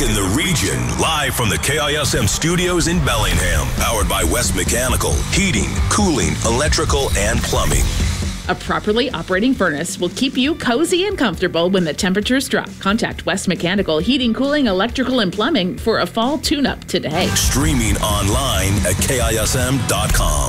rocking the region. Live from the KISM studios in Bellingham. Powered by West Mechanical. Heating, cooling, electrical, and plumbing. A properly operating furnace will keep you cozy and comfortable when the temperatures drop. Contact West Mechanical Heating, Cooling, Electrical, and Plumbing for a fall tune-up today. Streaming online at KISM.com.